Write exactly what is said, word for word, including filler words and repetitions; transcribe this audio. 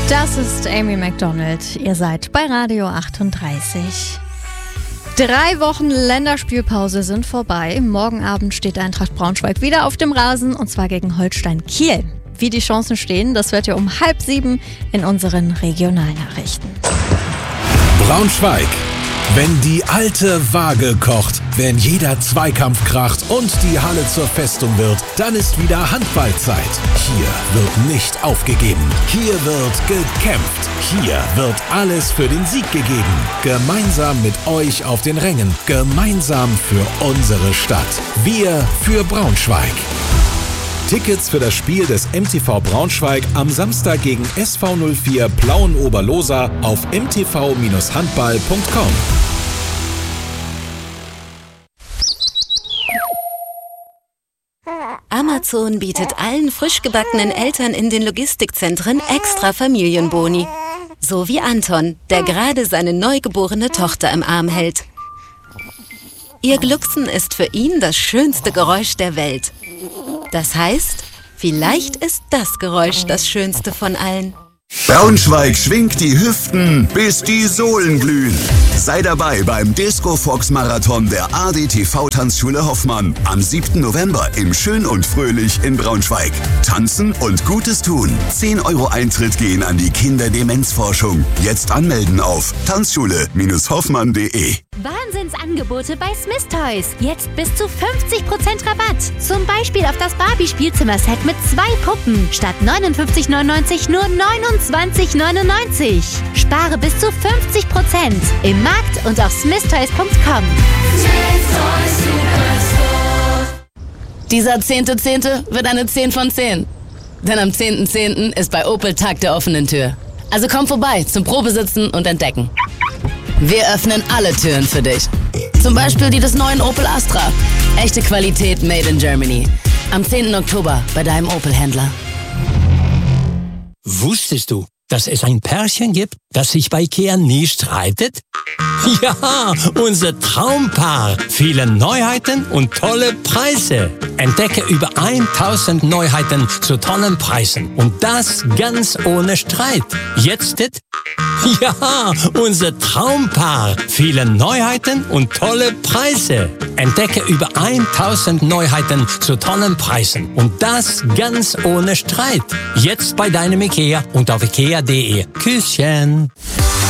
Das ist Amy Macdonald. Ihr seid bei Radio achtunddreißig. Drei Wochen Länderspielpause sind vorbei. Morgen Abend steht Eintracht Braunschweig wieder auf dem Rasen, und zwar gegen Holstein Kiel. Wie die Chancen stehen, das hört ihr um halb sieben in unseren Regionalnachrichten. Braunschweig. Wenn die alte Waage kocht, wenn jeder Zweikampf kracht und die Halle zur Festung wird, dann ist wieder Handballzeit. Hier wird nicht aufgegeben. Hier wird gekämpft. Hier wird alles für den Sieg gegeben. Gemeinsam mit euch auf den Rängen. Gemeinsam für unsere Stadt. Wir für Braunschweig. Tickets für das Spiel des M T V Braunschweig am Samstag gegen S V null vier Plauen-Oberlosa auf m t v handball punkt com. Amazon bietet allen frisch gebackenen Eltern in den Logistikzentren extra Familienboni. So wie Anton, der gerade seine neugeborene Tochter im Arm hält. Ihr Glucksen ist für ihn das schönste Geräusch der Welt. Das heißt, vielleicht ist das Geräusch das schönste von allen. Braunschweig schwingt die Hüften, bis die Sohlen glühen. Sei dabei beim Disco Fox Marathon der A D T V-Tanzschule Hoffmann am siebten November im Schön und Fröhlich in Braunschweig. Tanzen und Gutes tun. zehn Euro Eintritt gehen an die Kinderdemenzforschung. Jetzt anmelden auf tanzschule Hoffmann punkt de. Wahnsinnsangebote bei Smith Toys. Jetzt bis zu fünfzig Prozent Rabatt. Zum Beispiel auf das Barbie-Spielzimmerset mit zwei Puppen. Statt neunundfünfzig neunundneunzig nur neunundzwanzig neunundneunzig. Spare bis zu fünfzig Prozent im Markt und auf smith toys punkt com. Dieser zehnte zehnte wird eine zehn von zehn. Denn am zehnten zehnten ist bei Opel Tag der offenen Tür. Also komm vorbei zum Probesitzen und Entdecken. Wir öffnen alle Türen für dich. Zum Beispiel die des neuen Opel Astra. Echte Qualität made in Germany. Am zehnten Oktober bei deinem Opel-Händler. Wusstest du, dass es ein Pärchen gibt, das sich bei Ikea nie streitet? Ja, unser Traumpaar. Viele Neuheiten und tolle Preise. Entdecke über tausend Neuheiten zu tollen Preisen. Und das ganz ohne Streit. Jetzt? Ja, unser Traumpaar. Viele Neuheiten und tolle Preise. Entdecke über tausend Neuheiten zu tollen Preisen. Und das ganz ohne Streit. Jetzt bei deinem Ikea und auf ikea punkt de. Küsschen.